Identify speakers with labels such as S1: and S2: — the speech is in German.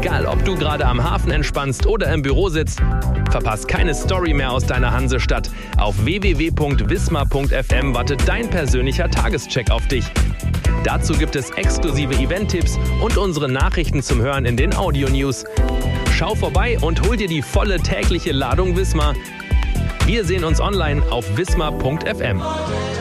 S1: Egal, ob du gerade am Hafen entspannst oder im Büro sitzt, verpasst keine Story mehr aus deiner Hansestadt. Auf www.wismar.fm wartet dein persönlicher Tagescheck auf dich. Dazu gibt es exklusive Event-Tipps und unsere Nachrichten zum Hören in den Audio-News. Schau vorbei und hol dir die volle tägliche Ladung Wismar. Wir sehen uns online auf wismar.fm.